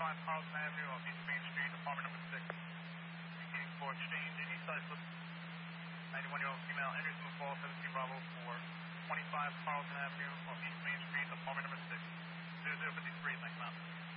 Carlson Avenue off East Main Street, apartment number 6. Beginning for exchange, any size slip. 91-year-old female enters in the fall, 17 Bravo for 25 Carlson Avenue off East Main Street, apartment number 6. 0053, thanks, ma'am.